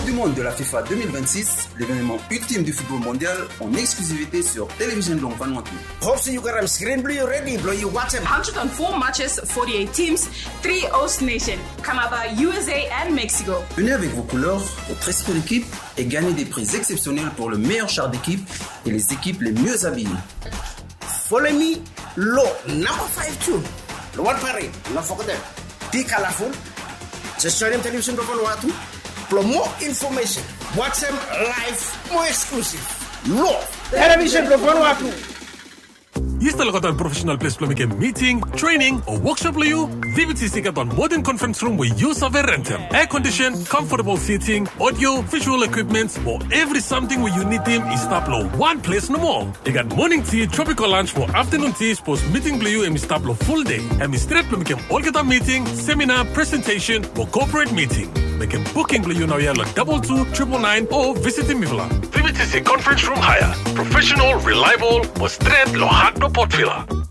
du Monde de la FIFA 2026, l'événement ultime du football mondial, en exclusivité sur Télévision Long Vanuatu. Hopes you got screen blue ready, blow you watch 104 matches, 48 teams, 3 host nations, Canada, USA and Mexico. Venez avec vos couleurs, votre esprit d'équipe et gagnez des prix exceptionnels pour le meilleur char d'équipe et les équipes les mieux habillées. Follow me, low number 5 tune. The one parade, not forget. Be colorful. Just join them Television Long Vanuatu. For more information, watch them live, more exclusive. Low Television Long Vanuatu. Jystä lokataan professional place plumike meeting, training or workshop liu, VBT sikat on modern conference room with use of a rental. Air condition, comfortable seating, audio, visual equipment, or every something where you need them is Staplo. One place no more. You got morning tea, tropical lunch for afternoon teas, post meeting blue and Staplo full day. And we straight plumike all get a meeting, seminar, presentation, or corporate meeting. Make a booking blue now yellow 22-999 or visit Mivla. VBTC conference room hire. Professional, reliable, or straight lo hard no pot filler.